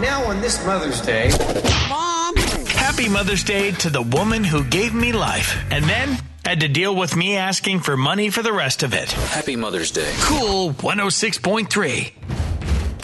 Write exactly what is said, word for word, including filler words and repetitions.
now on this Mother's Day... Mom! Happy Mother's Day to the woman who gave me life, and then had to deal with me asking for money for the rest of it. Happy Mother's Day. Cool one oh six point three.